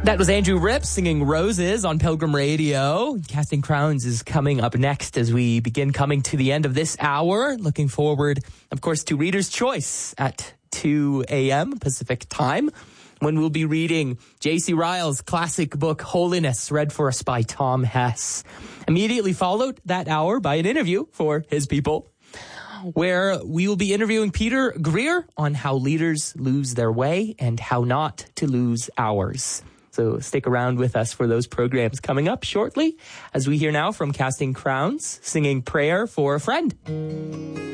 That was Andrew Ripp singing Roses on Pilgrim Radio. Casting Crowns is coming up next as we begin coming to the end of this hour. Looking forward, of course, to Reader's Choice at 2 a.m. Pacific time, when we'll be reading J.C. Ryle's classic book, Holiness, read for us by Tom Hess. Immediately followed that hour by an interview for His People, where we will be interviewing Peter Greer on how leaders lose their way and how not to lose ours. So stick around with us for those programs coming up shortly, as we hear now from Casting Crowns singing Prayer for a Friend.